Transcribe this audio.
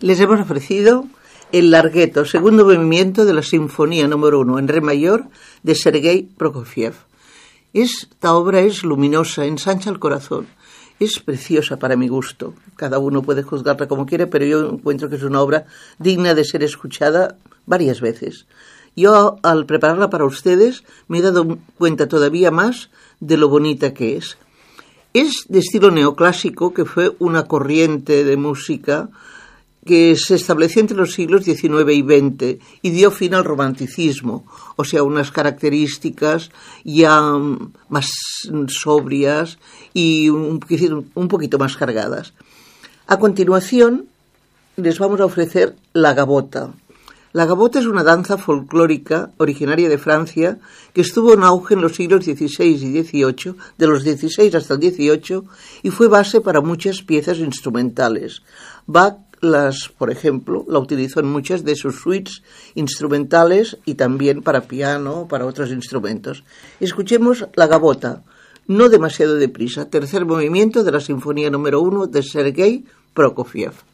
Les hemos ofrecido el Larghetto, segundo movimiento de la Sinfonía número 1 en re mayor de Sergei Prokofiev. Esta obra es luminosa, ensancha el corazón, es preciosa para mi gusto. Cada uno puede juzgarla como quiere, pero yo encuentro que es una obra digna de ser escuchada varias veces. Yo, al prepararla para ustedes, me he dado cuenta todavía más de lo bonita que es. Es de estilo neoclásico, que fue una corriente de música que se estableció entre los siglos XIX y XX y dio fin al romanticismo, o sea, unas características ya más sobrias y un poquito más cargadas. A continuación, les vamos a ofrecer la gavota. La gavota es una danza folclórica originaria de Francia que estuvo en auge en los siglos XVI y XVIII, de los XVI hasta el XVIII, y fue base para muchas piezas instrumentales. Bach, por ejemplo, la utilizó en muchas de sus suites instrumentales y también para piano o para otros instrumentos. Escuchemos la gavota, no demasiado deprisa, tercer movimiento de la Sinfonía número 1 de Sergei Prokofiev.